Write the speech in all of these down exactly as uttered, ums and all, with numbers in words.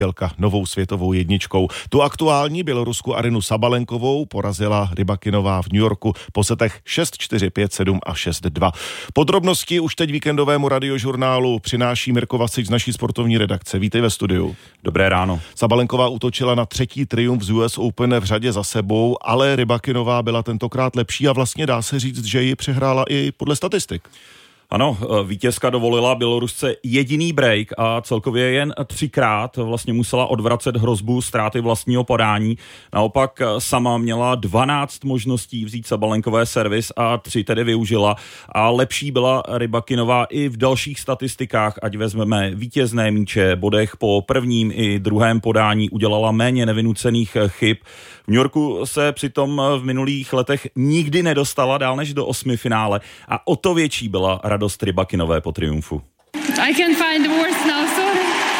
novou světovou jedničkou. Tu aktuální bělorusku Arynu Sabalenkovou porazila Rybakinová v New Yorku po setech šest čtyři, pět sedm a šest dva. Podrobnosti už teď víkendovému radiožurnálu přináší Mirko Vasič z naší sportovní redakce. Vítej ve studiu. Dobré ráno. Sabalenková útočila na třetí triumf z U S Open v řadě za sebou, ale Rybakinová byla tentokrát lepší a vlastně dá se říct, že ji přehrála i podle statistik. Ano, vítězka dovolila Bělorusce jediný break a celkově jen třikrát vlastně musela odvracet hrozbu ztráty vlastního podání. Naopak sama měla dvanáct možností vzít Sabalenkové servis a tři tedy využila. A lepší byla Rybakinová i v dalších statistikách, ať vezmeme vítězné míče, bodech po prvním i druhém podání, udělala méně nevynucených chyb. V New Yorku se přitom v minulých letech nikdy nedostala dál než do osmifinále a o to větší byla radost Rybakinové po triumfu. I can find the words now, so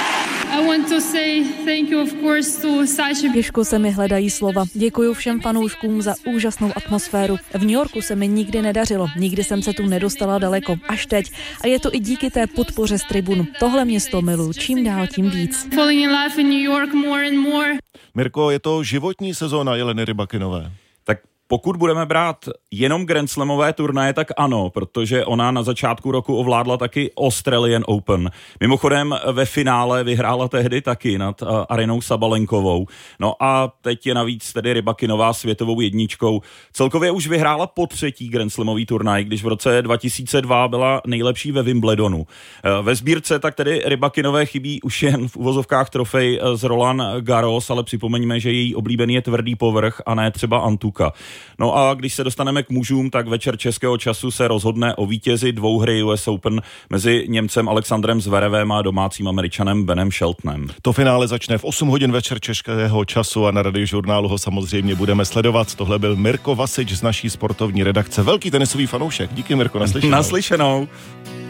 I want to say thank you of course to Sacha. Těžko se mi hledají slova. Děkuji všem fanouškům za úžasnou atmosféru. V New Yorku se mi nikdy nedařilo, nikdy jsem se tu nedostala daleko, až teď. A je to i díky té podpoře z tribun. Tohle město miluji, čím dál tím víc. Falling in love in New York more and more. Mirko, je to životní sezóna Jeleny Rybakinové? Tak pokud budeme brát jenom Grand Slamové turnaje, tak ano, protože ona na začátku roku ovládla taky Australian Open. Mimochodem ve finále vyhrála tehdy taky nad uh, Arynou Sabalenkovou. No a teď je navíc tedy Rybakinová světovou jedničkou. Celkově už vyhrála po třetí Grand Slamový turnaj, když v roce dva tisíce dva byla nejlepší ve Wimbledonu. Uh, ve sbírce tak tedy Rybakinové chybí už jen v uvozovkách trofej z Roland Garros, ale připomeňme, že její oblíbený je tvrdý povrch a ne třeba antuka. No a když se dostaneme k mužům, tak večer českého času se rozhodne o vítězi dvou hry U S Open mezi Němcem Alexandrem Zverevem a domácím Američanem Benem Sheltonem. To finále začne v osm hodin večer českého času a na radiožurnálu ho samozřejmě budeme sledovat. Tohle byl Mirko Vasič z naší sportovní redakce. Velký tenisový fanoušek. Díky, Mirko, naslyšenou. Naslyšenou.